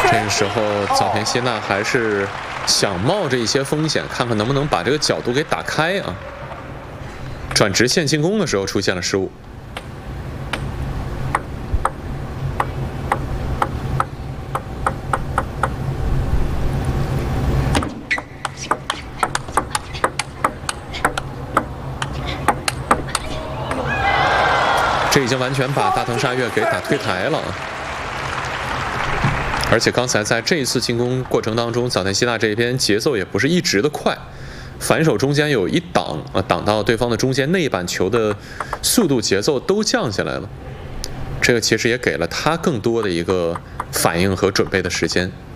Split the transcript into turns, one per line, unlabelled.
这个时候，早田希娜还是想冒着一些风险，看看能不能把这个角度给打开啊。转直线进攻的时候出现了失误。这已经完全把大藤沙月给打退台了。而且刚才在这一次进攻过程当中，早田希娜这边节奏也不是一直的快，反手中间有一挡挡到对方的中间内板球的速度节奏都降下来了。这个其实也给了他更多的一个反应和准备的时间。